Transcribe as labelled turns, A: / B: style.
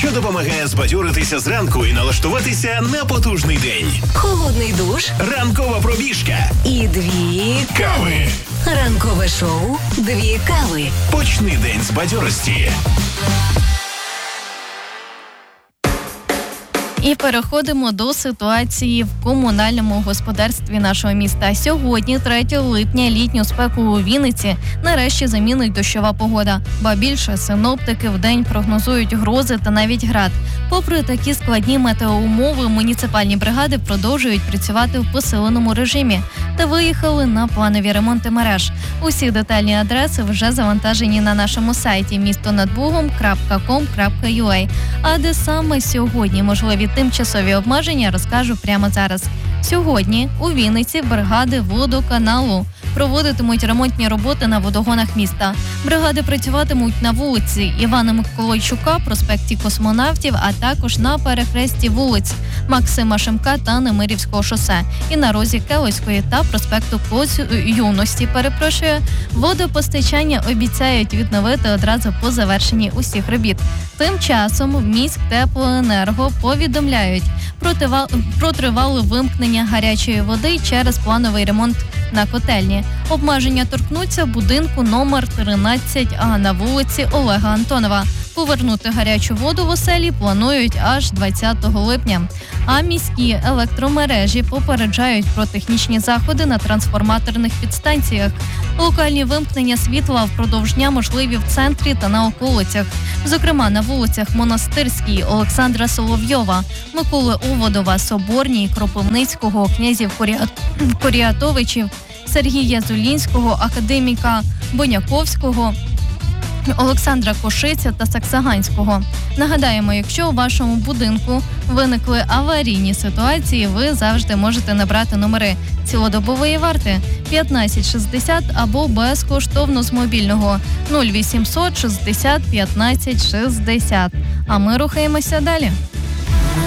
A: що допомагає збадьоритися зранку і налаштуватися на потужний день.
B: Холодний душ.
A: Ранкова пробіжка.
B: І 2
A: кави.
B: Ранкове шоу 2 кави.
A: Почни день з бадьорості.
C: І переходимо до ситуації в комунальному господарстві нашого міста. Сьогодні, 3 липня, літню спеку у Вінниці нарешті замінить дощова погода. Ба більше, синоптики вдень прогнозують грози та навіть град. Попри такі складні метеоумови, муніципальні бригади продовжують працювати в посиленому режимі та виїхали на планові ремонти мереж. Усі детальні адреси вже завантажені на нашому сайті mistonadbugom.com.ua. А де саме сьогодні можливі тимчасові обмеження, розкажу прямо зараз. Сьогодні у Вінниці бригади водоканалу проводитимуть ремонтні роботи на водогонах міста. Бригади працюватимуть на вулиці Івана Миколайчука, проспекті Космонавтів, а також на перехресті вулиць Максима Шемка та Немирівського шосе і на розі Келоської та проспекту Юності. Водопостачання обіцяють відновити одразу по завершенні усіх робіт. Тим часом Міськтеплоенерго повідомляють про тривале вимкнення гарячої води через плановий ремонт на котельні. Обмеження торкнуться будинку номер 13А на вулиці Олега Антонова. Повернути гарячу воду в оселі планують аж 20 липня. А міські електромережі попереджають про технічні заходи на трансформаторних підстанціях. Локальні вимкнення світла впродовж дня можливі в центрі та на околицях. Зокрема, на вулицях Монастирській, Олександра Соловйова, Миколи Оводова, Соборній, Кропивницького, князів Коріатовичів, Сергія Зулінського, академіка Боняковського, Олександра Кошиця та Саксаганського. Нагадаємо, якщо у вашому будинку виникли аварійні ситуації, ви завжди можете набрати номери цілодобової варти 1560 або безкоштовно з мобільного 0800 60 15 60. А ми рухаємося далі.